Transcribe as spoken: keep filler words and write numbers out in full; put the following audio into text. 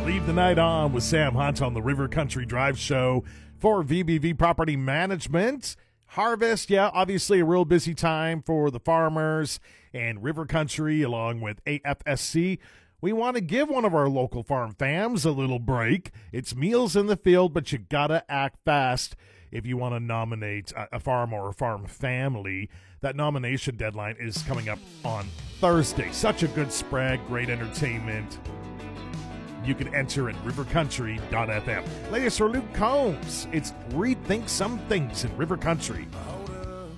Leave the night on with Sam Hunt on the River Country Drive Show for V B V Property Management. Harvest, yeah, obviously a real busy time for the farmers and River Country along with A F S C. We want to give one of our local farm fams a little break. It's Meals in the Field, but you gotta act fast if you want to nominate a farm or a farm family. That nomination deadline is coming up on Thursday. Such a good spread, great entertainment. You can enter at river country dot f m. Latest for Luke Combs. It's Rethink Some Things in River Country.